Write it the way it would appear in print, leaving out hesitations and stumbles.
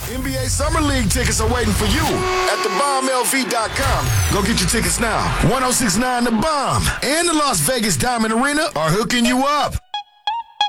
NBA Summer League tickets are waiting for you at thebombLV.com. Go get your tickets now. 1069 The Bomb and the Las Vegas Diamond Arena are hooking you up.